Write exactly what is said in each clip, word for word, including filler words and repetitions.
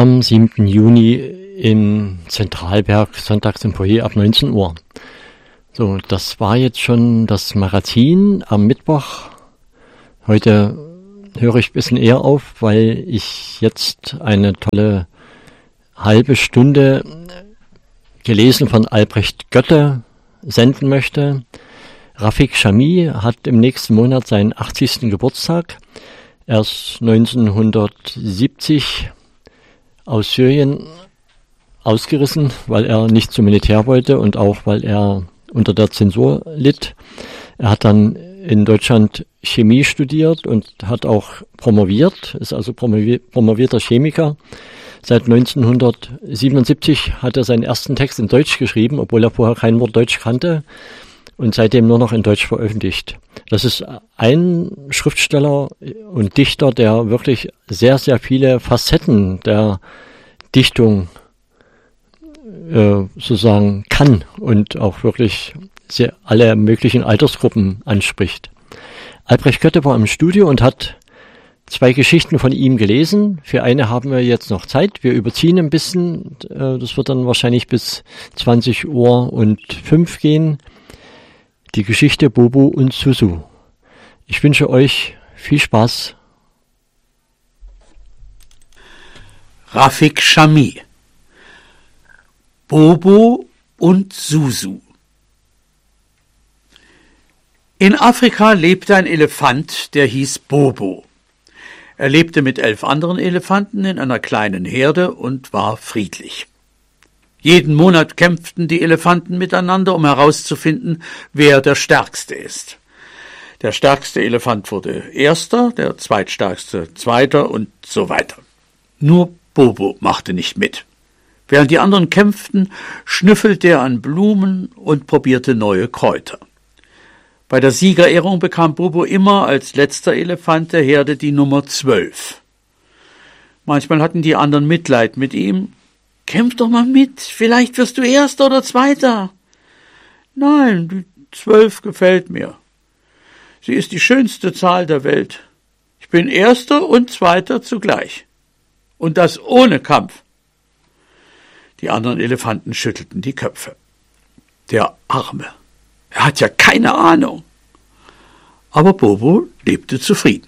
am siebten Juni im Zentralberg, sonntags im Foyer ab neunzehn Uhr. So, das war jetzt schon das Magazin am Mittwoch. Heute höre ich ein bisschen eher auf, weil ich jetzt eine tolle halbe Stunde gelesen von Albrecht Goette senden möchte. Rafik Chami hat im nächsten Monat seinen achtzigsten Geburtstag. Er ist neunzehnhundertsiebzig aus Syrien ausgerissen, weil er nicht zum Militär wollte und auch weil er unter der Zensur litt. Er hat dann in Deutschland Chemie studiert und hat auch promoviert, ist also promovi- promovierter Chemiker. Seit neunzehnhundertsiebenundsiebzig hat er seinen ersten Text in Deutsch geschrieben, obwohl er vorher kein Wort Deutsch kannte, und seitdem nur noch in Deutsch veröffentlicht. Das ist ein Schriftsteller und Dichter, der wirklich sehr, sehr viele Facetten der Dichtung äh, sozusagen kann und auch wirklich sehr alle möglichen Altersgruppen anspricht. Albrecht Goette war im Studio und hat zwei Geschichten von ihm gelesen. Für eine haben wir jetzt noch Zeit. Wir überziehen ein bisschen. Äh, das wird dann wahrscheinlich bis zwanzig Uhr und fünf gehen. Die Geschichte Bobo und Susu. Ich wünsche euch viel Spaß. Rafik Chami. Bobo und Susu. In Afrika lebte ein Elefant, der hieß Bobo. Er lebte mit elf anderen Elefanten in einer kleinen Herde und war friedlich. Jeden Monat kämpften die Elefanten miteinander, um herauszufinden, wer der Stärkste ist. Der stärkste Elefant wurde Erster, der zweitstärkste Zweiter und so weiter. Nur Bobo machte nicht mit. Während die anderen kämpften, schnüffelte er an Blumen und probierte neue Kräuter. Bei der Siegerehrung bekam Bobo immer als letzter Elefant der Herde die Nummer zwölf. Manchmal hatten die anderen Mitleid mit ihm. »Kämpf doch mal mit, vielleicht wirst du Erster oder Zweiter.« »Nein, die zwölf gefällt mir. Sie ist die schönste Zahl der Welt. Ich bin Erster und Zweiter zugleich. Und das ohne Kampf.« Die anderen Elefanten schüttelten die Köpfe. Der Arme, er hat ja keine Ahnung. Aber Bobo lebte zufrieden.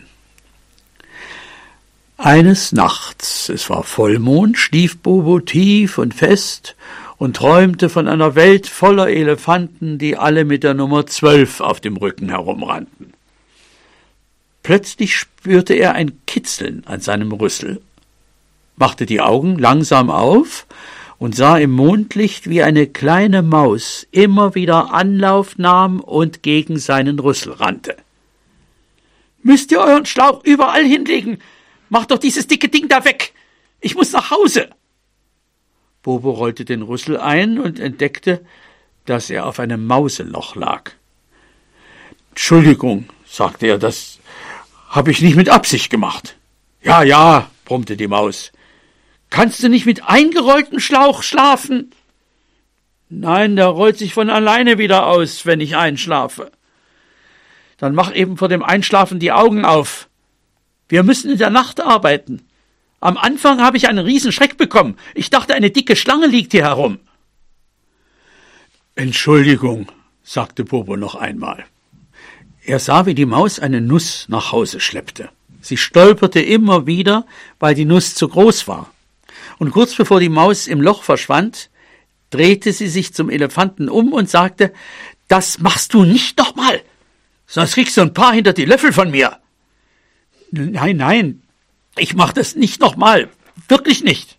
Eines Nachts, es war Vollmond, schlief Bobo tief und fest und träumte von einer Welt voller Elefanten, die alle mit der Nummer zwölf auf dem Rücken herumrannten. Plötzlich spürte er ein Kitzeln an seinem Rüssel, machte die Augen langsam auf und sah im Mondlicht, wie eine kleine Maus immer wieder Anlauf nahm und gegen seinen Rüssel rannte. »Müsst ihr euren Schlauch überall hinlegen? Macht doch dieses dicke Ding da weg! Ich muss nach Hause!« Bobo rollte den Rüssel ein und entdeckte, dass er auf einem Mauseloch lag. »Entschuldigung«, sagte er, »das habe ich nicht mit Absicht gemacht.« »Ja, ja«, brummte die Maus. »Kannst du nicht mit eingerolltem Schlauch schlafen?« »Nein, der rollt sich von alleine wieder aus, wenn ich einschlafe.« »Dann mach eben vor dem Einschlafen die Augen auf. Wir müssen in der Nacht arbeiten. Am Anfang habe ich einen Riesenschreck bekommen. Ich dachte, eine dicke Schlange liegt hier herum.« »Entschuldigung«, sagte Bobo noch einmal. Er sah, wie die Maus eine Nuss nach Hause schleppte. Sie stolperte immer wieder, weil die Nuss zu groß war. Und kurz bevor die Maus im Loch verschwand, drehte sie sich zum Elefanten um und sagte, »Das machst du nicht nochmal, sonst kriegst du ein paar hinter die Löffel von mir.« »Nein, nein, ich mach das nicht nochmal, wirklich nicht.«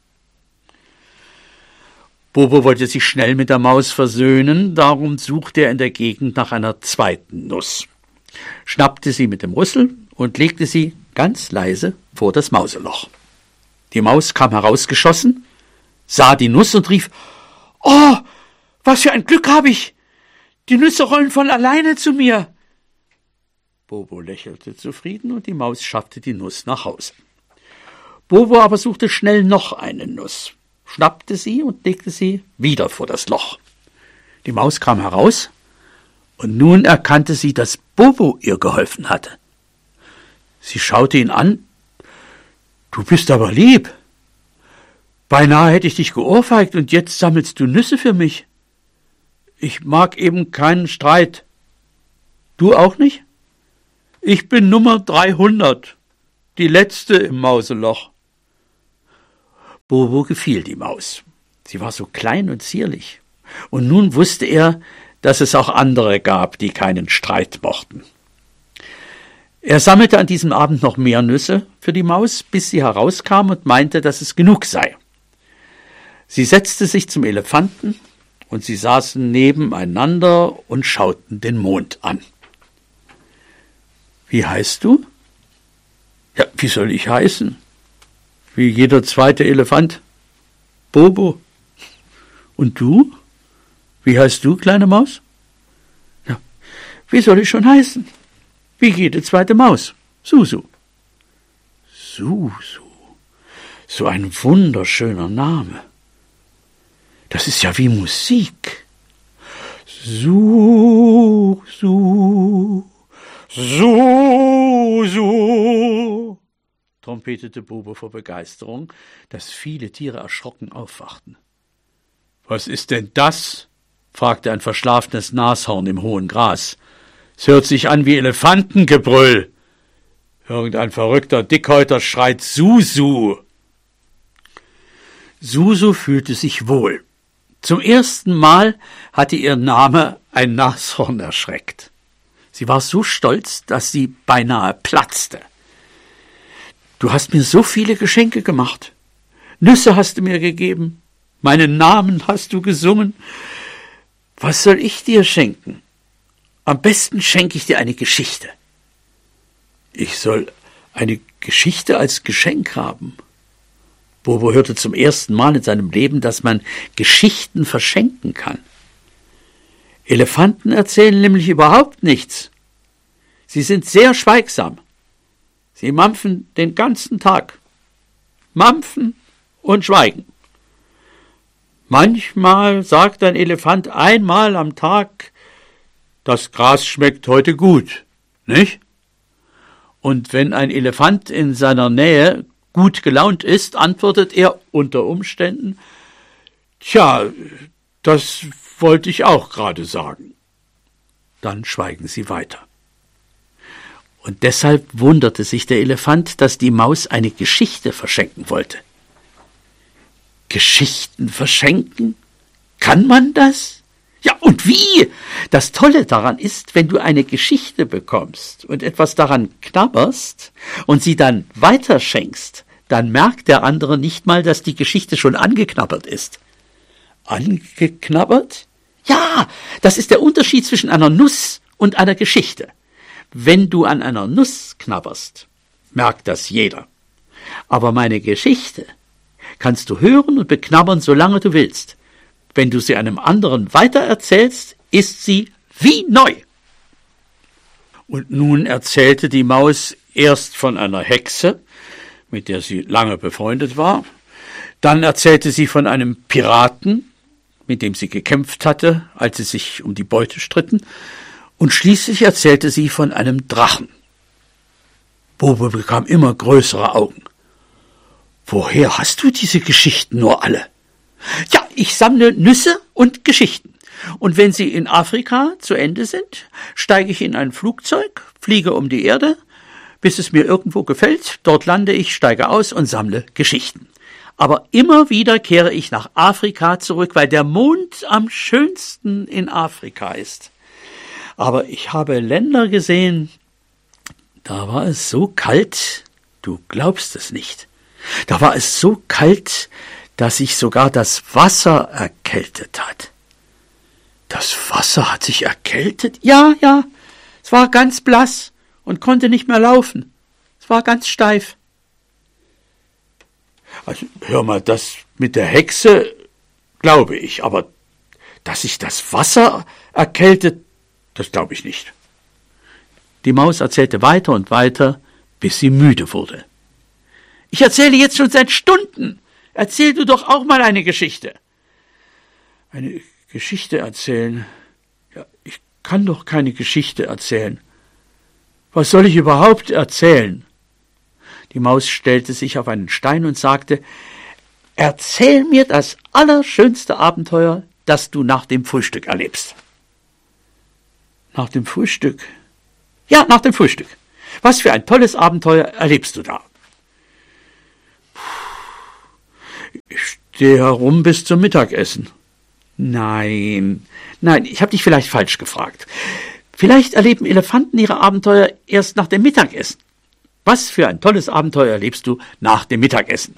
Bobo wollte sich schnell mit der Maus versöhnen, darum suchte er in der Gegend nach einer zweiten Nuss, schnappte sie mit dem Rüssel und legte sie ganz leise vor das Mauseloch. Die Maus kam herausgeschossen, sah die Nuss und rief, »Oh, was für ein Glück habe ich! Die Nüsse rollen von alleine zu mir.« Bobo lächelte zufrieden und die Maus schaffte die Nuss nach Hause. Bobo aber suchte schnell noch eine Nuss, schnappte sie und legte sie wieder vor das Loch. Die Maus kam heraus und nun erkannte sie, dass Bobo ihr geholfen hatte. Sie schaute ihn an. »Du bist aber lieb. Beinahe hätte ich dich geohrfeigt und jetzt sammelst du Nüsse für mich. Ich mag eben keinen Streit. Du auch nicht? Ich bin Nummer dreihundert, die letzte im Mauseloch. Bobo gefiel die Maus. Sie war so klein und zierlich. Und nun wusste er, dass es auch andere gab, die keinen Streit mochten. Er sammelte an diesem Abend noch mehr Nüsse für die Maus, bis sie herauskam und meinte, dass es genug sei. Sie setzte sich zum Elefanten und sie saßen nebeneinander und schauten den Mond an. »Wie heißt du?« »Ja, wie soll ich heißen?« »Wie jeder zweite Elefant.« »Bobo.« »Und du? Wie heißt du, kleine Maus?« »Ja, wie soll ich schon heißen? Wie jede zweite Maus. Susu.« »Susu, so ein wunderschöner Name. Das ist ja wie Musik. Su, su, su, su«, trompetete Bobo vor Begeisterung, dass viele Tiere erschrocken aufwachten. »Was ist denn das?« fragte ein verschlafenes Nashorn im hohen Gras. »Es hört sich an wie Elefantengebrüll. Irgendein verrückter Dickhäuter schreit Susu.« Susu fühlte sich wohl. Zum ersten Mal hatte ihr Name ein Nashorn erschreckt. Sie war so stolz, dass sie beinahe platzte. »Du hast mir so viele Geschenke gemacht. Nüsse hast du mir gegeben. Meinen Namen hast du gesungen. Was soll ich dir schenken? Am besten schenke ich dir eine Geschichte.« »Ich soll eine Geschichte als Geschenk haben?« Bobo hörte zum ersten Mal in seinem Leben, dass man Geschichten verschenken kann. Elefanten erzählen nämlich überhaupt nichts. Sie sind sehr schweigsam. Sie mampfen den ganzen Tag. Mampfen und schweigen. Manchmal sagt ein Elefant einmal am Tag, das Gras schmeckt heute gut, nicht? Und wenn ein Elefant in seiner Nähe gut gelaunt ist, antwortet er unter Umständen, »Tja, das wollte ich auch gerade sagen.« Dann schweigen sie weiter. Und deshalb wunderte sich der Elefant, dass die Maus eine Geschichte verschenken wollte. Geschichten verschenken? Kann man das? Ja, und wie? Das Tolle daran ist, wenn du eine Geschichte bekommst und etwas daran knabberst und sie dann weiterschenkst, dann merkt der andere nicht mal, dass die Geschichte schon angeknabbert ist. Angeknabbert? Ja, das ist der Unterschied zwischen einer Nuss und einer Geschichte. Wenn du an einer Nuss knabberst, merkt das jeder. Aber meine Geschichte kannst du hören und beknabbern, solange du willst. Wenn du sie einem anderen weitererzählst, ist sie wie neu. Und nun erzählte die Maus erst von einer Hexe, mit der sie lange befreundet war. Dann erzählte sie von einem Piraten, mit dem sie gekämpft hatte, als sie sich um die Beute stritten. Und schließlich erzählte sie von einem Drachen. Bobo bekam immer größere Augen. »Woher hast du diese Geschichten nur alle?« »Ja, ich sammle Nüsse und Geschichten. Und wenn sie in Afrika zu Ende sind, steige ich in ein Flugzeug, fliege um die Erde, bis es mir irgendwo gefällt. Dort lande ich, steige aus und sammle Geschichten. Aber immer wieder kehre ich nach Afrika zurück, weil der Mond am schönsten in Afrika ist. Aber ich habe Länder gesehen, da war es so kalt, du glaubst es nicht. Da war es so kalt, dass sich sogar das Wasser erkältet hat.« »Das Wasser hat sich erkältet?« »Ja, ja, es war ganz blass und konnte nicht mehr laufen. Es war ganz steif.« »Also, hör mal, das mit der Hexe glaube ich, aber dass sich das Wasser erkältet, das glaube ich nicht.« Die Maus erzählte weiter und weiter, bis sie müde wurde. »Ich erzähle jetzt schon seit Stunden. Erzähl du doch auch mal eine Geschichte.« »Eine Geschichte erzählen? Ja, ich kann doch keine Geschichte erzählen. Was soll ich überhaupt erzählen?« Die Maus stellte sich auf einen Stein und sagte, Erzähl mir das allerschönste Abenteuer, das du nach dem Frühstück erlebst. Nach dem Frühstück? Ja, nach dem Frühstück. Was für ein tolles Abenteuer erlebst du da? Ich stehe herum bis zum Mittagessen. Nein, nein, ich habe dich vielleicht falsch gefragt. Vielleicht erleben Elefanten ihre Abenteuer erst nach dem Mittagessen. Was für ein tolles Abenteuer erlebst du nach dem Mittagessen?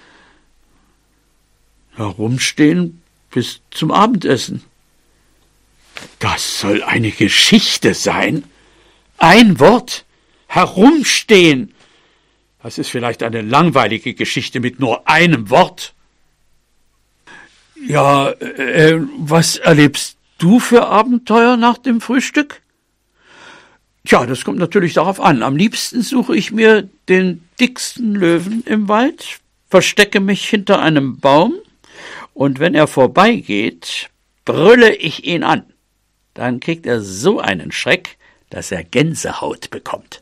Herumstehen bis zum Abendessen. Das soll eine Geschichte sein. Ein Wort. Herumstehen. Das ist vielleicht eine langweilige Geschichte mit nur einem Wort. Ja, äh, was erlebst du für Abenteuer nach dem Frühstück? Tja, das kommt natürlich darauf an. Am liebsten suche ich mir den dicksten Löwen im Wald, verstecke mich hinter einem Baum, und wenn er vorbeigeht, brülle ich ihn an. Dann kriegt er so einen Schreck, dass er Gänsehaut bekommt.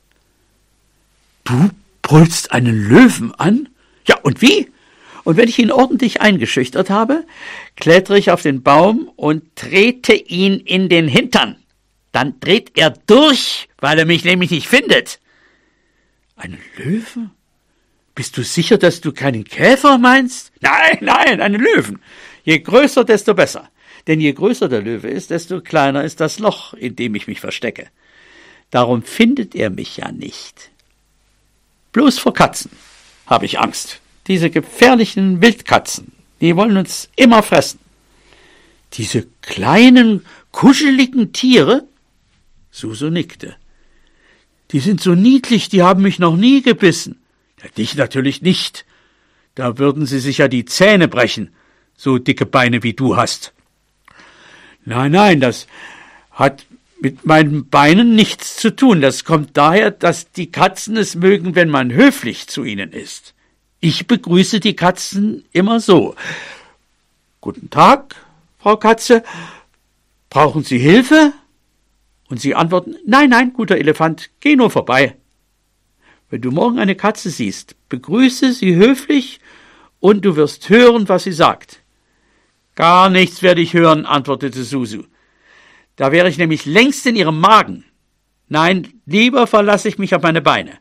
Du brüllst einen Löwen an? Ja, und wie? Und wenn ich ihn ordentlich eingeschüchtert habe, klettere ich auf den Baum und trete ihn in den Hintern. Dann dreht er durch, weil er mich nämlich nicht findet. Einen Löwen? Bist du sicher, dass du keinen Käfer meinst? Nein, nein, einen Löwen. Je größer, desto besser. Denn je größer der Löwe ist, desto kleiner ist das Loch, in dem ich mich verstecke. Darum findet er mich ja nicht. Bloß vor Katzen habe ich Angst. Diese gefährlichen Wildkatzen, die wollen uns immer fressen. Diese kleinen, kuscheligen Tiere? Suso nickte. Die sind so niedlich, die haben mich noch nie gebissen. Ja, dich natürlich nicht. Da würden sie sich ja die Zähne brechen, so dicke Beine wie du hast. Nein, nein, das hat mit meinen Beinen nichts zu tun. Das kommt daher, dass die Katzen es mögen, wenn man höflich zu ihnen ist. Ich begrüße die Katzen immer so. Guten Tag, Frau Katze. Brauchen Sie Hilfe? Und sie antworten, nein, nein, guter Elefant, geh nur vorbei. Wenn du morgen eine Katze siehst, begrüße sie höflich und du wirst hören, was sie sagt. Gar nichts werde ich hören, antwortete Suso. Da wäre ich nämlich längst in ihrem Magen. Nein, lieber verlasse ich mich auf meine Beine.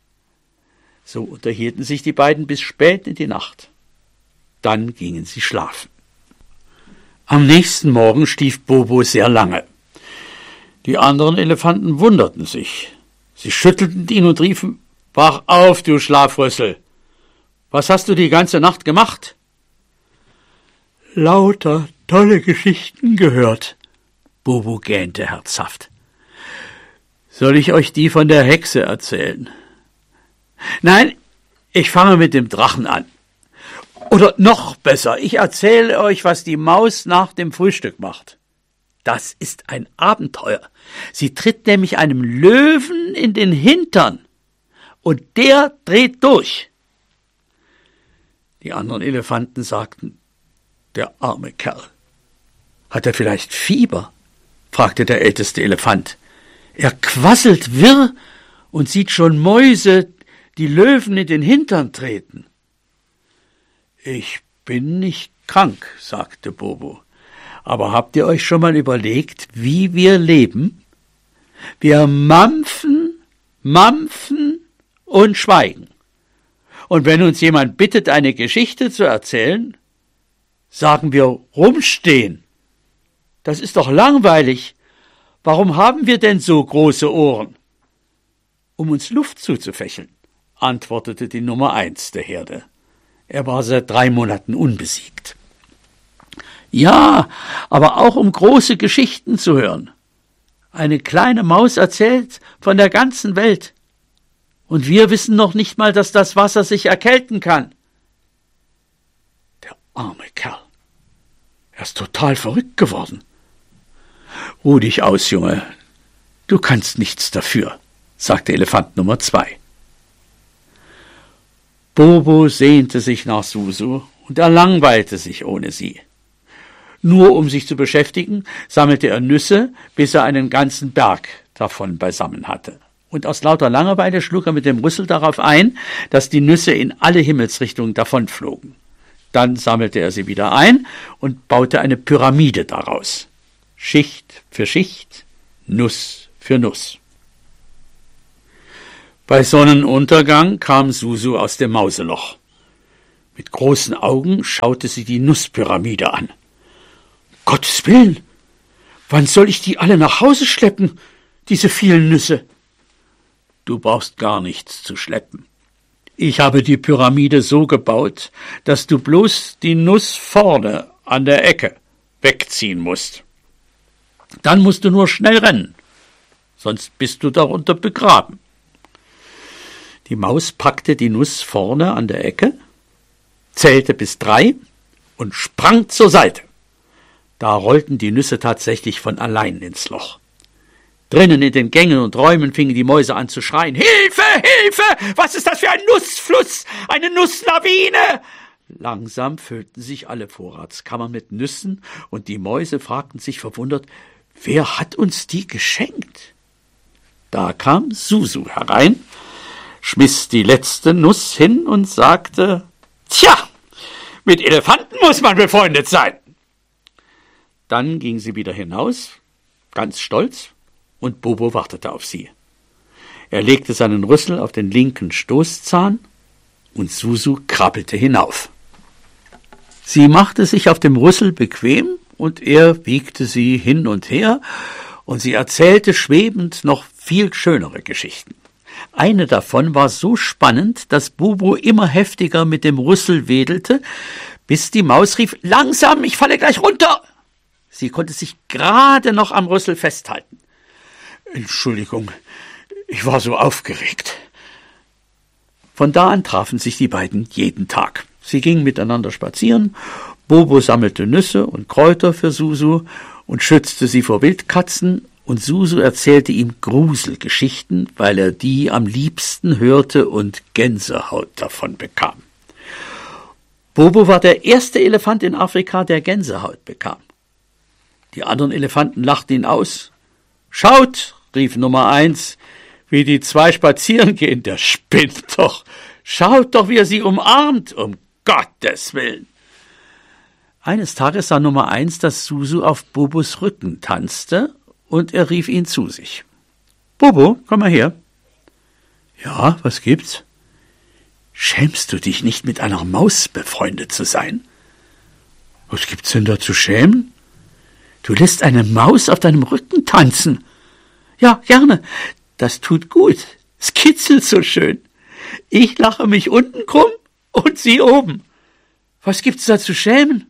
So unterhielten sich die beiden bis spät in die Nacht. Dann gingen sie schlafen. Am nächsten Morgen schlief Bobo sehr lange. Die anderen Elefanten wunderten sich. Sie schüttelten ihn und riefen, »Wach auf, du Schlafrüssel! Was hast du die ganze Nacht gemacht?« »Lauter tolle Geschichten gehört«, Bobo gähnte herzhaft. »Soll ich euch die von der Hexe erzählen?« »Nein, ich fange mit dem Drachen an. Oder noch besser, ich erzähle euch, was die Maus nach dem Frühstück macht. Das ist ein Abenteuer. Sie tritt nämlich einem Löwen in den Hintern und der dreht durch.« Die anderen Elefanten sagten, »Der arme Kerl. Hat er vielleicht Fieber?« fragte der älteste Elefant. »Er quasselt wirr und sieht schon Mäuse, die Löwen in den Hintern treten.« »Ich bin nicht krank«, sagte Bobo. »Aber habt ihr euch schon mal überlegt, wie wir leben? Wir mampfen, mampfen und schweigen. Und wenn uns jemand bittet, eine Geschichte zu erzählen, sagen wir rumstehen. Das ist doch langweilig. Warum haben wir denn so große Ohren?« »Um uns Luft zuzufächeln«, antwortete die Nummer eins der Herde. Er war seit drei Monaten unbesiegt. »Ja, aber auch um große Geschichten zu hören. Eine kleine Maus erzählt von der ganzen Welt. Und wir wissen noch nicht mal, dass das Wasser sich erkälten kann.« Der arme Kerl. Er ist total verrückt geworden. »Ruh dich aus, Junge. Du kannst nichts dafür«, sagte Elefant Nummer zwei. Bobo sehnte sich nach Suso und er langweilte sich ohne sie. Nur um sich zu beschäftigen, sammelte er Nüsse, bis er einen ganzen Berg davon beisammen hatte. Und aus lauter Langeweile schlug er mit dem Rüssel darauf ein, dass die Nüsse in alle Himmelsrichtungen davonflogen. Dann sammelte er sie wieder ein und baute eine Pyramide daraus. Schicht für Schicht, Nuss für Nuss. Bei Sonnenuntergang kam Susu aus dem Mauseloch. Mit großen Augen schaute sie die Nusspyramide an. Gottes Willen, wann soll ich die alle nach Hause schleppen, diese vielen Nüsse? Du brauchst gar nichts zu schleppen. Ich habe die Pyramide so gebaut, dass du bloß die Nuss vorne an der Ecke wegziehen musst. Dann musst du nur schnell rennen, sonst bist du darunter begraben. Die Maus packte die Nuss vorne an der Ecke, zählte bis drei und sprang zur Seite. Da rollten die Nüsse tatsächlich von allein ins Loch. Drinnen in den Gängen und Räumen fingen die Mäuse an zu schreien. »Hilfe, Hilfe! Was ist das für ein Nussfluss? Eine Nusslawine!« Langsam füllten sich alle Vorratskammern mit Nüssen, und die Mäuse fragten sich verwundert, »Wer hat uns die geschenkt?« Da kam Susu herein, schmiss die letzte Nuss hin und sagte, »Tja, mit Elefanten muss man befreundet sein!« Dann ging sie wieder hinaus, ganz stolz, und Bobo wartete auf sie. Er legte seinen Rüssel auf den linken Stoßzahn, und Susu krabbelte hinauf. Sie machte sich auf dem Rüssel bequem, und er wiegte sie hin und her, und sie erzählte schwebend noch viel schönere Geschichten. Eine davon war so spannend, dass Bobo immer heftiger mit dem Rüssel wedelte, bis die Maus rief, »Langsam, ich falle gleich runter!« Sie konnte sich gerade noch am Rüssel festhalten. »Entschuldigung, ich war so aufgeregt.« Von da an trafen sich die beiden jeden Tag. Sie gingen miteinander spazieren, Bobo sammelte Nüsse und Kräuter für Susu und schützte sie vor Wildkatzen, und Susu erzählte ihm Gruselgeschichten, weil er die am liebsten hörte und Gänsehaut davon bekam. Bobo war der erste Elefant in Afrika, der Gänsehaut bekam. Die anderen Elefanten lachten ihn aus. »Schaut«, rief Nummer eins, »wie die zwei spazieren gehen, der spinnt doch. Schaut doch, wie er sie umarmt, um Gottes Willen.« Eines Tages sah Nummer eins, dass Susu auf Bobos Rücken tanzte, und er rief ihn zu sich. »Bobo, komm mal her.« »Ja, was gibt's?« »Schämst du dich nicht, mit einer Maus befreundet zu sein?« »Was gibt's denn da zu schämen? Du lässt eine Maus auf deinem Rücken tanzen.« »Ja, gerne. Das tut gut. Es kitzelt so schön. Ich lache mich unten krumm und sie oben. Was gibt's da zu schämen?«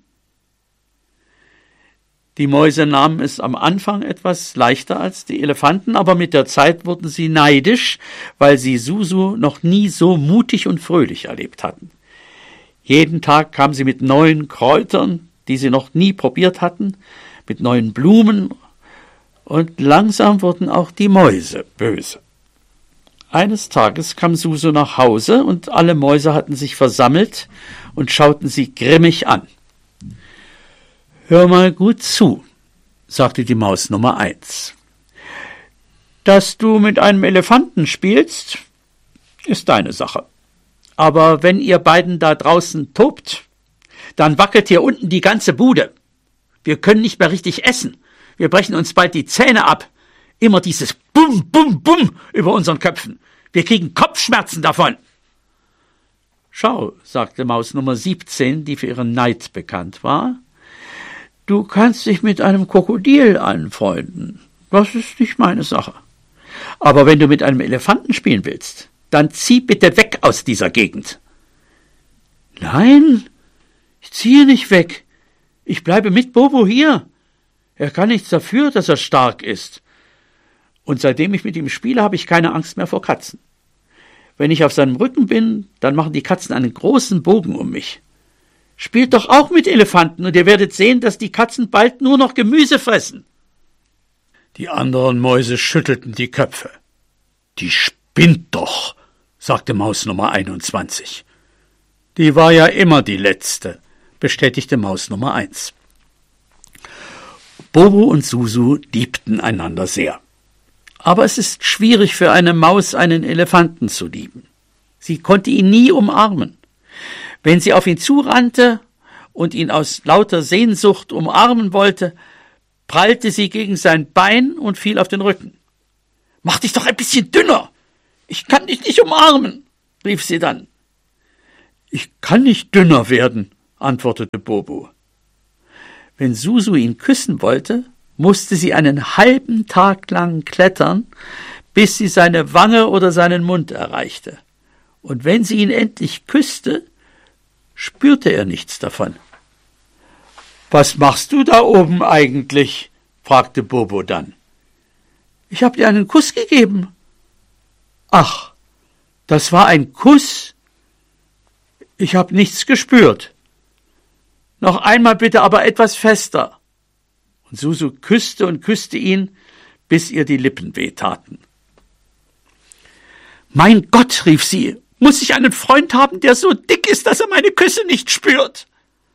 Die Mäuse nahmen es am Anfang etwas leichter als die Elefanten, aber mit der Zeit wurden sie neidisch, weil sie Susu noch nie so mutig und fröhlich erlebt hatten. Jeden Tag kam sie mit neuen Kräutern, die sie noch nie probiert hatten, mit neuen Blumen, und langsam wurden auch die Mäuse böse. Eines Tages kam Susu nach Hause, und alle Mäuse hatten sich versammelt und schauten sie grimmig an. »Hör mal gut zu«, sagte die Maus Nummer eins. »Dass du mit einem Elefanten spielst, ist deine Sache. Aber wenn ihr beiden da draußen tobt, dann wackelt hier unten die ganze Bude. Wir können nicht mehr richtig essen. Wir brechen uns bald die Zähne ab. Immer dieses Bum, Bum, Bum über unseren Köpfen. Wir kriegen Kopfschmerzen davon.« »Schau«, sagte Maus Nummer siebzehn, die für ihren Neid bekannt war, »du kannst dich mit einem Krokodil anfreunden. Das ist nicht meine Sache. Aber wenn du mit einem Elefanten spielen willst, dann zieh bitte weg aus dieser Gegend.« »Nein, ich ziehe nicht weg. Ich bleibe mit Bobo hier. Er kann nichts dafür, dass er stark ist. Und seitdem ich mit ihm spiele, habe ich keine Angst mehr vor Katzen. Wenn ich auf seinem Rücken bin, dann machen die Katzen einen großen Bogen um mich. Spielt doch auch mit Elefanten, und ihr werdet sehen, dass die Katzen bald nur noch Gemüse fressen.« Die anderen Mäuse schüttelten die Köpfe. »Die spinnt doch«, sagte Maus Nummer einundzwanzig. »Die war ja immer die Letzte«, bestätigte Maus Nummer eins. Bobo und Susu liebten einander sehr. Aber es ist schwierig für eine Maus, einen Elefanten zu lieben. Sie konnte ihn nie umarmen. Wenn sie auf ihn zurannte, und ihn aus lauter Sehnsucht umarmen wollte, prallte sie gegen sein Bein und fiel auf den Rücken. »Mach dich doch ein bisschen dünner! Ich kann dich nicht umarmen«, rief sie dann. »Ich kann nicht dünner werden«, antwortete Bobo. Wenn Susu ihn küssen wollte, musste sie einen halben Tag lang klettern, bis sie seine Wange oder seinen Mund erreichte. Und wenn sie ihn endlich küsste, spürte er nichts davon. »Was machst du da oben eigentlich?« fragte Bobo dann. »Ich habe dir einen Kuss gegeben.« »Ach, das war ein Kuss? Ich habe nichts gespürt.« »Noch einmal bitte, aber etwas fester.« Und Susu küsste und küsste ihn, bis ihr die Lippen wehtaten. »Mein Gott«, rief sie, »muss ich einen Freund haben, der so dick ist, dass er meine Küsse nicht spürt?«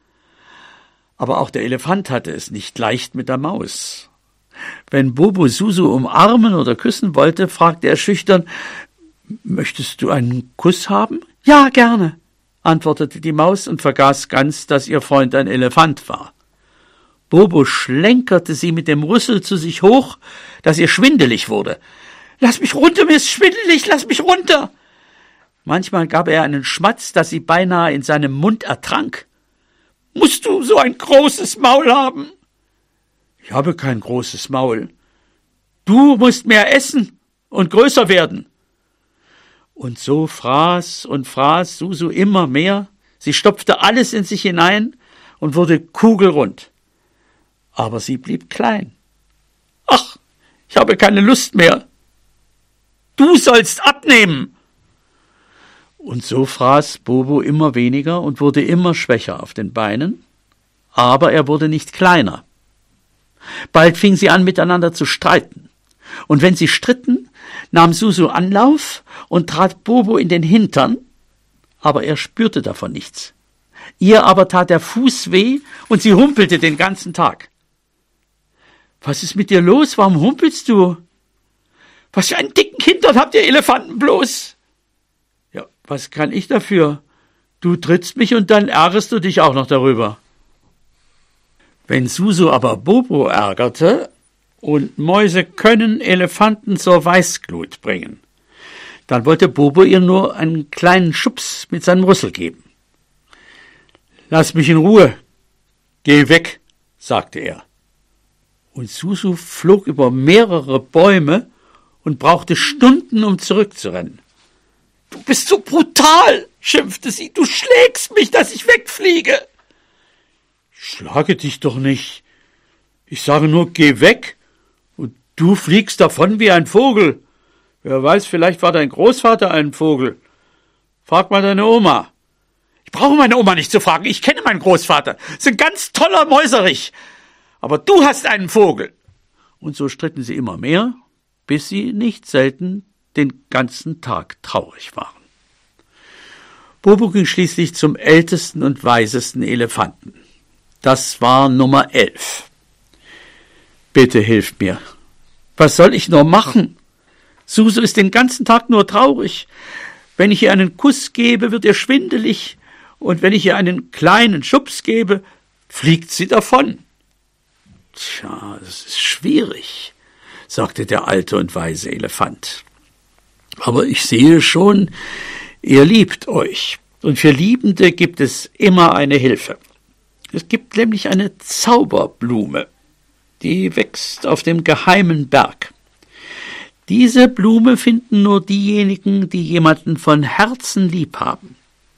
Aber auch der Elefant hatte es nicht leicht mit der Maus. Wenn Bobo Susu umarmen oder küssen wollte, fragte er schüchtern, »Möchtest du einen Kuss haben?« »Ja, gerne«, antwortete die Maus und vergaß ganz, dass ihr Freund ein Elefant war. Bobo schlenkerte sie mit dem Rüssel zu sich hoch, dass ihr schwindelig wurde. »Lass mich runter, mir ist schwindelig, lass mich runter!« Manchmal gab er einen Schmatz, dass sie beinahe in seinem Mund ertrank. »Musst du so ein großes Maul haben?« »Ich habe kein großes Maul.« »Du musst mehr essen und größer werden.« Und so fraß und fraß Susu immer mehr. Sie stopfte alles in sich hinein und wurde kugelrund. Aber sie blieb klein. »Ach, ich habe keine Lust mehr. Du sollst abnehmen!« Und so fraß Bobo immer weniger und wurde immer schwächer auf den Beinen, aber er wurde nicht kleiner. Bald fing sie an, miteinander zu streiten. Und wenn sie stritten, nahm Susu Anlauf und trat Bobo in den Hintern, aber er spürte davon nichts. Ihr aber tat der Fuß weh und sie humpelte den ganzen Tag. »Was ist mit dir los? Warum humpelst du?« »Was für einen dicken Hintern habt ihr Elefanten bloß?« »Ja, was kann ich dafür? Du trittst mich und dann ärgerst du dich auch noch darüber.« Wenn Susu aber Bobo ärgerte, und Mäuse können Elefanten zur Weißglut bringen, dann wollte Bobo ihr nur einen kleinen Schubs mit seinem Rüssel geben. »Lass mich in Ruhe, geh weg«, sagte er. Und Susu flog über mehrere Bäume und brauchte Stunden, um zurückzurennen. »Du bist so brutal«, schimpfte sie, »du schlägst mich, dass ich wegfliege.« »Ich schlage dich doch nicht. Ich sage nur, geh weg, und du fliegst davon wie ein Vogel. Wer weiß, vielleicht war dein Großvater ein Vogel. Frag mal deine Oma.« »Ich brauche meine Oma nicht zu fragen, ich kenne meinen Großvater. Ist ein ganz toller Mäuserich. Aber du hast einen Vogel.« Und so stritten sie immer mehr, bis sie nicht selten den ganzen Tag traurig waren. Bobo ging schließlich zum ältesten und weisesten Elefanten. Das war Nummer elf. »Bitte hilf mir. Was soll ich nur machen? Susu ist den ganzen Tag nur traurig. Wenn ich ihr einen Kuss gebe, wird ihr schwindelig, und wenn ich ihr einen kleinen Schubs gebe, fliegt sie davon.« »Tja, das ist schwierig«, sagte der alte und weise Elefant. »Aber ich sehe schon, ihr liebt euch, und für Liebende gibt es immer eine Hilfe. Es gibt nämlich eine Zauberblume, die wächst auf dem geheimen Berg. Diese Blume finden nur diejenigen, die jemanden von Herzen lieb haben.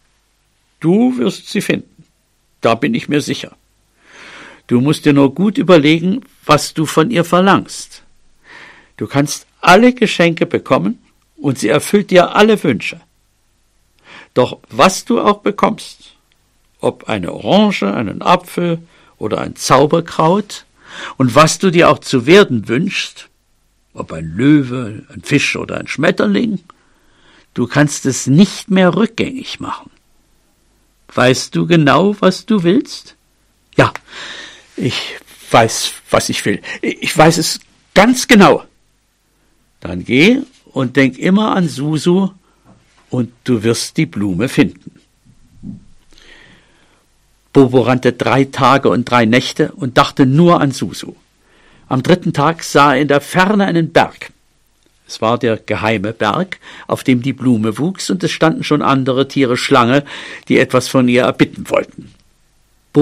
Du wirst sie finden, da bin ich mir sicher. Du musst dir nur gut überlegen, was du von ihr verlangst. Du kannst alle Geschenke bekommen und sie erfüllt dir alle Wünsche. Doch was du auch bekommst, ob eine Orange, einen Apfel oder ein Zauberkraut, und was du dir auch zu werden wünschst, ob ein Löwe, ein Fisch oder ein Schmetterling, du kannst es nicht mehr rückgängig machen. Weißt du genau, was du willst?« »Ja, ich weiß, was ich will. Ich weiß es ganz genau.« »Dann geh und denk immer an Susu, und du wirst die Blume finden.« Bobo rannte drei Tage und drei Nächte und dachte nur an Susu. Am dritten Tag sah er in der Ferne einen Berg. Es war der geheime Berg, auf dem die Blume wuchs, und es standen schon andere Tiere Schlange, die etwas von ihr erbitten wollten.